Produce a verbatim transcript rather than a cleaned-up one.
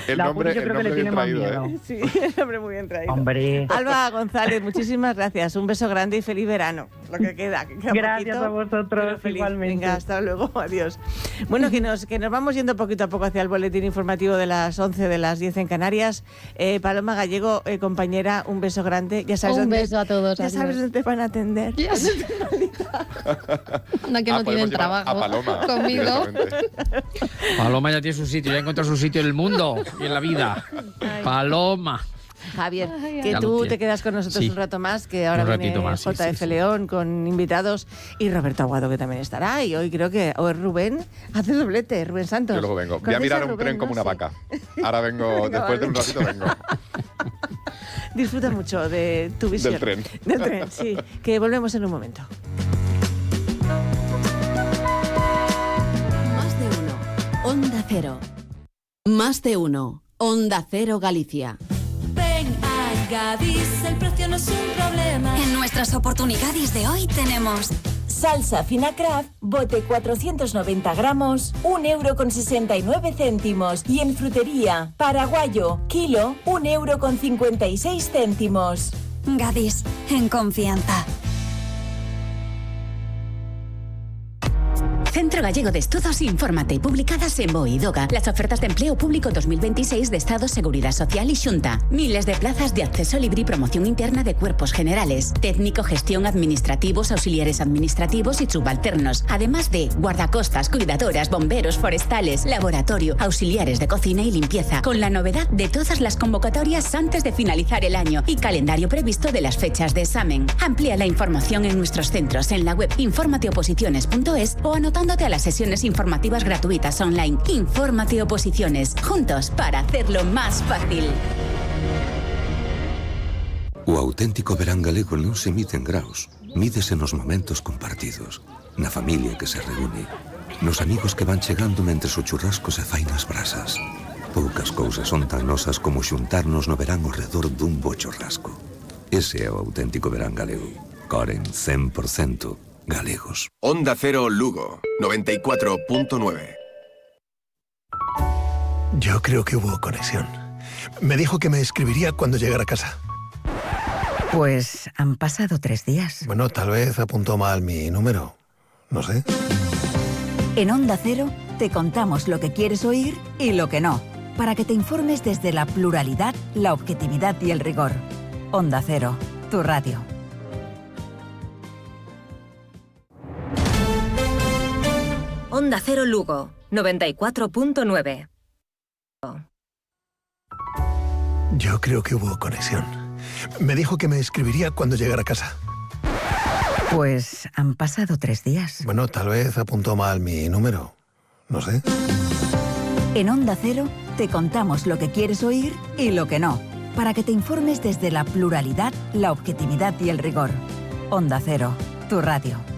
El La nombre, Juli yo el creo que nombre le bien tiene más traído, miedo. ¿eh? Sí, el hombre muy bien traído. Hombre. Alba González, muchísimas gracias. Un beso grande y feliz verano. Lo que queda. Que queda Gracias poquito, a vosotros, pero feliz. igualmente. Venga, hasta luego. Adiós. Bueno, que nos, que nos vamos yendo poquito a poco hacia el boletín informativo de las once, de las diez en Canarias. Eh, Paloma Gallego, eh, compañera, un beso grande. Ya sabes Un dónde, beso a todos. Ya adiós. sabes dónde te van a atender. Ya sé. Anda que Ah, no podemos tienen llevar trabajo a Paloma conmigo. directamente. Paloma ya tiene su sitio, ya encontró su sitio en el mundo y en la vida. Ay. Paloma. Javier, Ay, que ay. tú Ya lo te quedas con nosotros Sí. un rato más, que ahora Un viene ratito más, sí, J F sí, sí. León con invitados y Roberto Aguado, que también estará. Y hoy creo que hoy Rubén hace doblete, Rubén Santos. Yo luego vengo. Voy a ¿Conoces mirar un Rubén, tren no? como una Sí. vaca. Ahora vengo, Venga, después de un vale. ratito vengo. Disfruta mucho de tu visión. Del tren. Del tren, sí. Que volvemos en un momento. Más de uno. Onda Cero. Más de uno. Onda Cero Galicia. Ven a Gadis, el precio no es un problema. En nuestras oportunidades de hoy tenemos salsa fina Kraft, bote cuatrocientos noventa gramos, un euro con sesenta y nueve céntimos. Y en frutería, paraguayo, kilo, un euro con cincuenta y seis céntimos. Gadis, en confianza. Centro Gallego de Estudos, infórmate. Publicadas en BOE y DOGA. Las ofertas de empleo público dos mil veintiséis de Estado, Seguridad Social y Xunta. Miles de plazas de acceso libre y promoción interna de cuerpos generales. Técnico, gestión, administrativos, auxiliares administrativos y subalternos. Además de guardacostas, cuidadoras, bomberos, forestales, laboratorio, auxiliares de cocina y limpieza. Con la novedad de todas las convocatorias antes de finalizar el año y calendario previsto de las fechas de examen. Amplía la información en nuestros centros en la web informateoposiciones punto es o anotándote a las sesiones informativas gratuitas online. Infórmate Oposiciones, juntos para hacerlo más fácil. O auténtico verán galego non se mide en graos, mídese nos momentos compartidos, na familia que se reúne, nos amigos que van chegando mentres o churrasco se fai nas brasas. Poucas cousas son tan nosas como xuntarnos no verán ao redor dun bo churrasco. Ese é o auténtico verán galego. Coren cien por ciento galegos. Onda Cero Lugo, noventa y cuatro punto nueve. Yo creo que hubo conexión. Me dijo que me escribiría cuando llegara a casa. Pues han pasado tres días. Bueno, tal vez apuntó mal mi número. No sé. En Onda Cero te contamos lo que quieres oír y lo que no, para que te informes desde la pluralidad, la objetividad y el rigor. Onda Cero, tu radio. Onda Cero Lugo, noventa y cuatro punto nueve. Yo creo que hubo conexión. Me dijo que me escribiría cuando llegara a casa. Pues han pasado tres días. Bueno, tal vez apuntó mal mi número. No sé. En Onda Cero te contamos lo que quieres oír y lo que no, para que te informes desde la pluralidad, la objetividad y el rigor. Onda Cero, tu radio.